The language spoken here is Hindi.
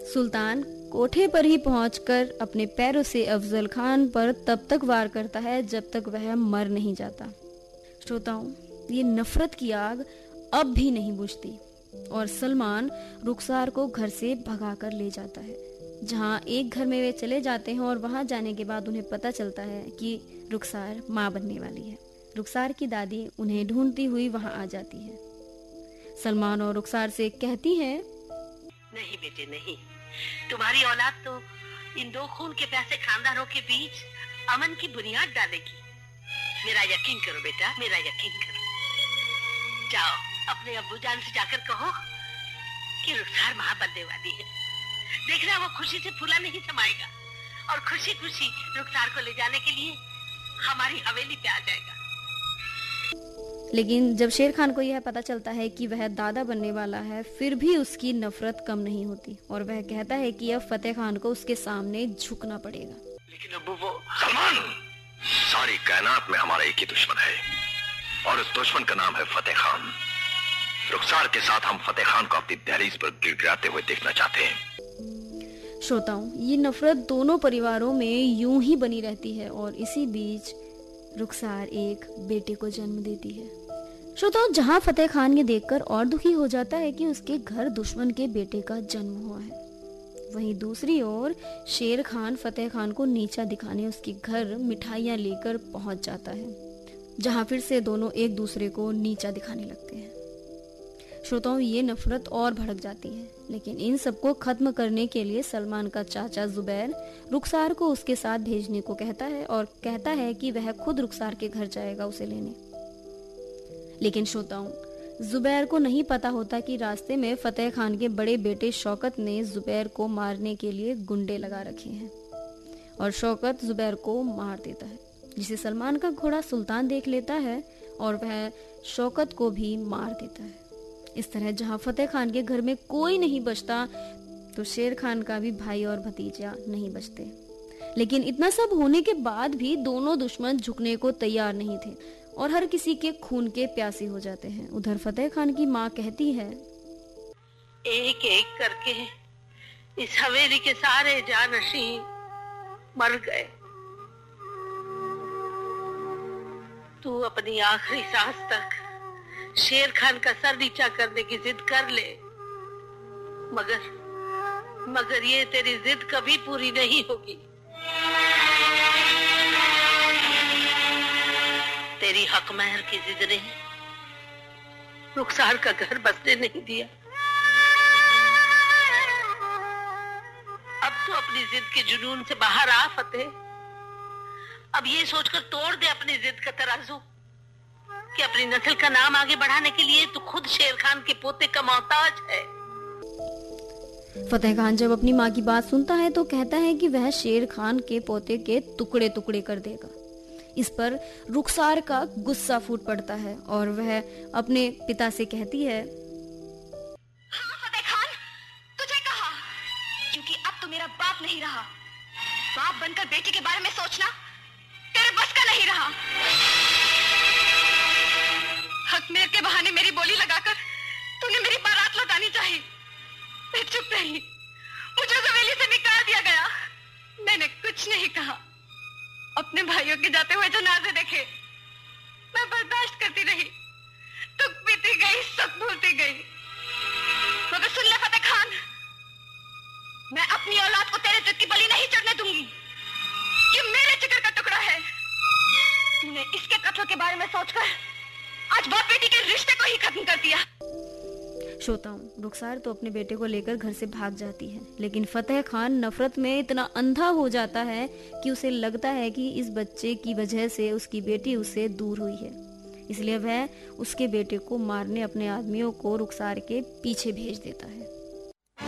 सुल्तान कोठे पर ही पहुंचकर अपने पैरों से अफजल खान पर तब तक वार करता है जब तक वह मर नहीं जाता। श्रोताओं, ये नफरत की आग अब भी नहीं बुझती और सलमान रुखसार को घर से भगा कर ले जाता है, जहां एक घर में वे चले जाते हैं और वहां जाने के बाद उन्हें पता चलता है कि रुखसार मां बनने वाली है। रुखसार की दादी उन्हें ढूंढती हुई वहां आ जाती है। सलमान और रुखसार से कहती है, नहीं बेटे नहीं, तुम्हारी औलाद तो इन दो खून के प्यासे खानदानों के बीच अमन की बुनियाद डालेगी। मेरा यकीन करो बेटा, मेरा यकीन करो। जाओ अपने अब्बू जान से जाकर कहो कि रुखसार मां बनने वाली है। देखना वो खुशी से फूला नहीं समाएगा और खुशी खुशी रुखसार को ले जाने के लिए हमारी हवेली पे आ जाएगा। लेकिन जब शेर खान को यह पता चलता है कि वह दादा बनने वाला है, फिर भी उसकी नफरत कम नहीं होती और वह कहता है कि अब फतेह खान को उसके सामने झुकना पड़ेगा। लेकिन अब्बू वो सलमान, सारी कायनात में हमारा एक ही दुश्मन है और उस दुश्मन का नाम है फतेह खान। रुखसार के साथ हम फतेह खान को अपनी दहलीज पर गिड़गिड़ाते हुए देखना चाहते हैं। श्रोताओं, ये नफरत दोनों परिवारों में यूं ही बनी रहती है और इसी बीच रुखसार एक बेटे को जन्म देती है। श्रोताओं, जहां फतेह खान ये देखकर और दुखी हो जाता है कि उसके घर दुश्मन के बेटे का जन्म हुआ है, वहीं दूसरी ओर शेर खान फतेह खान को नीचा दिखाने उसके घर मिठाइयां लेकर पहुंच जाता है, जहां फिर से दोनों एक दूसरे को नीचा दिखाने लगते हैं। श्रोताओं, ये नफरत और भड़क जाती है, लेकिन इन सबको खत्म करने के लिए सलमान का चाचा जुबैर रुखसार को उसके साथ भेजने को कहता है और कहता है कि वह खुद रुखसार के घर जाएगा उसे लेने। लेकिन श्रोताओं, जुबैर को नहीं पता होता कि रास्ते में फतेह खान के बड़े बेटे शौकत ने जुबैर को मारने के लिए गुंडे लगा रखे हैं और शौकत जुबैर को मार देता है, जिसे सलमान का घोड़ा सुल्तान देख लेता है और वह शौकत को भी मार देता है। इस तरह जहां फतेह खान के घर में कोई नहीं बचता, तो शेर खान का भी भाई और भतीजा नहीं बचते। लेकिन इतना सब होने के बाद भी दोनों दुश्मन झुकने को तैयार नहीं थे और हर किसी के खून के प्यासे हो जाते हैं। उधर फतेह खान की माँ कहती है, एक एक करके इस हवेली के सारे जानशीं मर गए। तू अपनी आखिरी सांस तक शेर खान का सर नीचा करने की जिद कर ले, मगर ये तेरी जिद कभी पूरी नहीं होगी। तेरी हक महर की जिद ने रुखसार का घर बसने नहीं दिया। अब तो अपनी जिद के जुनून से बाहर आ फतेह। अब ये सोचकर तोड़ दे अपनी जिद का तराजू कि अपनी नस्ल का नाम आगे बढ़ाने के लिए तू खुद शेर खान के पोते का मोहताज है। फतेह खान जब अपनी माँ की बात सुनता है तो कहता है कि वह शेर खान के पोते के टुकड़े टुकड़े कर देगा। इस पर रुखसार का गुस्सा फूट पड़ता है और वह अपने पिता से कहती है, हाँ फतेह खान, तुझे कहा, क्योंकि अब तो मेरा बाप नहीं रहा। बाप बनकर बेटी के बारे में सोचना तेरे बस का नहीं रहा। हकमेर के बहाने मेरी बोली लगाकर तूने मेरी बारात लौटानी चाहिए। मैं चुप रही, मुझे हवेली से निकाल दिया गया। मैंने कुछ नहीं कहा। अपने भाइयों के जाते हुए जनाजे देखे, मैं बर्दाश्त करती रही। दुख पीती गई, सब भूलती गई। मगर सुन ले फतेह खान, मैं अपनी औलाद को तेरे जिद की बलि नहीं चढ़ने दूंगी। ये मेरे जिगर का टुकड़ा है। तूने इसके कत्ल के बारे में सोचकर आज बाप बेटी के रिश्ते को ही खत्म कर दिया। श्रोताओं, रुखसार तो अपने बेटे को लेकर घर से भाग जाती है, लेकिन फतेह खान नफरत में इतना अंधा हो जाता है कि उसे लगता है कि इस बच्चे की वजह से उसकी बेटी उससे दूर हुई है, इसलिए वह उसके बेटे को मारने अपने आदमियों को रुखसार के पीछे भेज देता है।